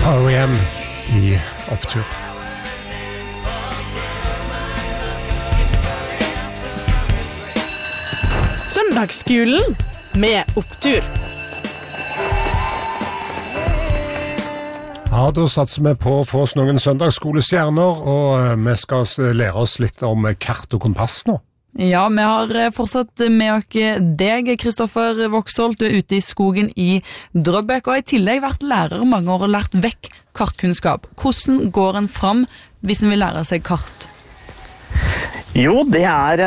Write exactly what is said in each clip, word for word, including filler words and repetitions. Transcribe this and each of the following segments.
R E M i Opptur. Søndagsskolen med Opptur. Ja, da satser vi på å få oss noen søndagsskolestjerner, og vi skal lære oss litt om kart og kompass nå. Ja, vi har fortsatt med deg, Kristoffer Voksholt. Du er ute i skogen i Drøbak, og har i tillegg vært lærer i mange år og lært vekk kartkunnskap. Hvordan går en fram hvis en vil lære seg kart? Jo, det er,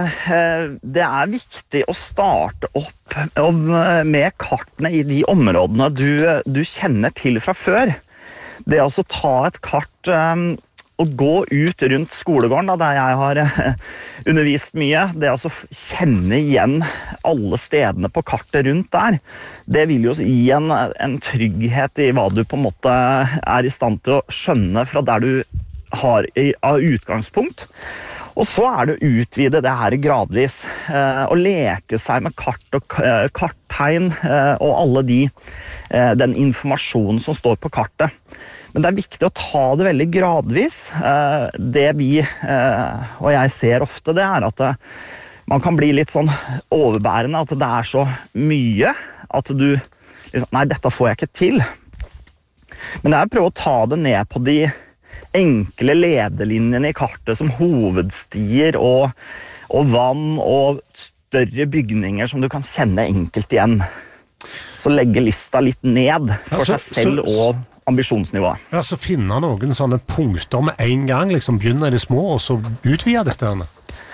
det er viktig å starte opp med kartene i de områdene du, du kjenner til fra før. Det er altså ta et kart og gå ut rundt skolegården, da, der jeg har undervist mye. Det er altså kjenne igjen alle stedene på kartet rundt der. Det vil jo gi en, en trygghet i hva du på en måte er i stand til å skjønne fra der du har i, av utgangspunkt. Og så er det å utvide det her gradvis, eh, og leke seg med kart og eh, karttegn eh, og alle de, eh, den informasjonen som står på kartet. Men det er viktig å ta det veldig gradvis. Eh, det vi, eh, og jeg ser ofte, det er at det, man kan bli litt sånn overbærende, at det er så mye at du, liksom, nei, dette får jeg ikke til. Men det er å prøve å ta det ned på de enkle ledelinjene i kartet som hovedstier og, og vann og større bygninger som du kan kjenne enkelt igjen. Så legge lista litt ned for ja, så, seg selv så, og ambisjonsnivået. Ja, så finne noen sånne punkter med en gang, liksom begynne i det små, og så utvide dette her.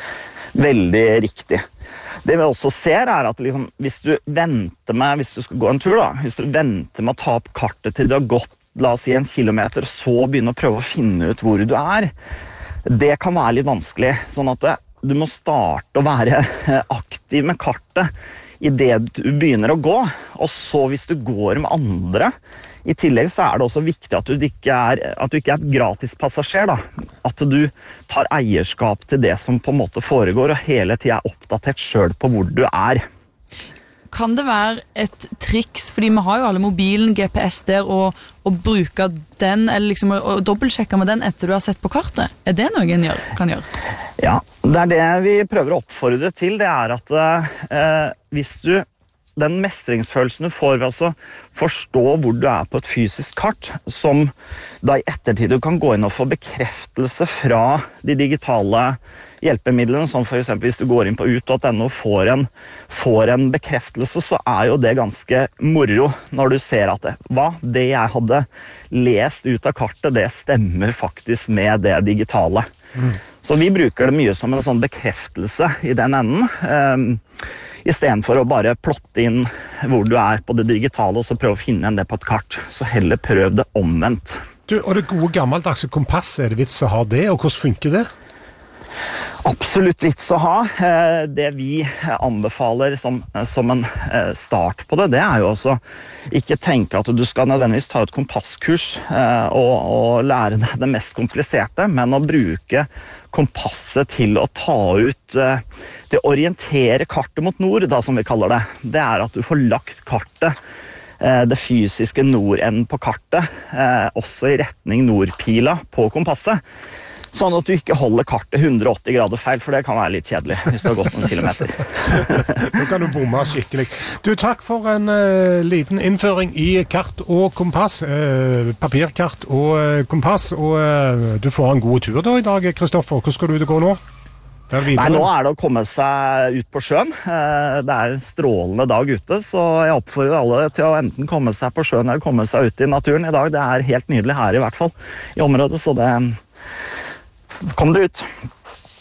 Veldig riktig. Det vi også ser er at liksom, hvis du venter med, hvis du skal gå en tur da, hvis du venter med å ta opp kartet til du har gått la oss si en kilometer, så begynne å prøve å finne ut hvor du er. Det kan være litt vanskelig, sånn at du må starte å være aktiv med kartet i det du begynner å gå, og så hvis du går med andre, i tillegg så er det også viktig at du ikke er, at du ikke er gratispassasjer, da. At du tar eierskap til det som på en måte foregår, og hele tiden er oppdatert selv på hvor du er. Kan det være et triks, fordi vi har jo alle mobilen, G P S der, og, og bruke den, eller liksom å, å dobbeltsjekke med den etter du har sett på kartet? Er det noe en gjør, kan gjøre? Ja, det er det vi prøver å oppfordre til, det er at eh, hvis du, den mestringsfølelsen du får ved å forstå hvor du er på et fysisk kart, som da i ettertid du kan gå inn og få bekreftelse fra de digitale hjelpemidlene, som for eksempel hvis du går inn på ut punktum no og får en, får en bekreftelse, så er jo det ganske moro når du ser at det, hva, det jeg hadde lest ut av kartet, det stemmer faktisk med det digitale. Mm. Så vi bruker det mye som en sånn bekreftelse i den enden, um, i stedet for å bare plotte inn hvor du er på det digitale, og så prøve å finne en det på et kart. Så heller prøv det omvendt. Du, og det gode gammeldagse kompass, er det vits å ha det, og hvordan funker det? Absolutt vits å ha. Det vi anbefaler som, som en start på det, det er jo også ikke tenke at du skal nødvendigvis ta et kompasskurs og, og lære deg det mest kompliserte, men å bruke kompasset til å ta ut, til å orientere kartet mot nord, da, som vi kaller det. Det er at du får lagt kartet, det fysiske nordenden på kartet, også i retning nordpila på kompasset. Sånn at du ikke holder kartet hundre og åtti grader feil, for det kan være litt kjedelig hvis du har gått noen kilometer. Nå kan du bomme skikkelig. Du, takk for en uh, liten innføring i kart og kompass, uh, papirkart og uh, kompass, og uh, du får en god tur da i dag, Kristoffer. Hvor skal du ut og gå nå? Nei, nå er det å komme seg ut på sjøen. Uh, det er en strålende dag ute, så jeg oppfordrer alle til å enten komme seg på sjøen eller komme seg ut i naturen i dag. Det er helt nydelig her i hvert fall, i området, så det... Kom dere ut.